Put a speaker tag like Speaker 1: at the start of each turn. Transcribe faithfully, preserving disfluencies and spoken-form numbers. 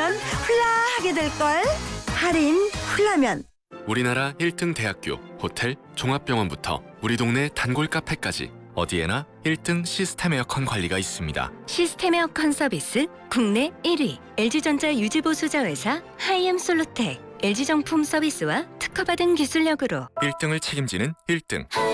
Speaker 1: 사면 훌라하게 될걸. 할인 훌라면.
Speaker 2: 우리나라 일 등 대학교, 호텔, 종합병원부터 우리 동네 단골 카페까지 어디에나 일 등 시스템 에어컨 관리가 있습니다.
Speaker 3: 시스템 에어컨 서비스 국내 일 위 엘지전자 유지보수자 회사 하이엠솔루텍. 엘지정품 서비스와 특허받은 기술력으로
Speaker 2: 일 등을 책임지는 일 등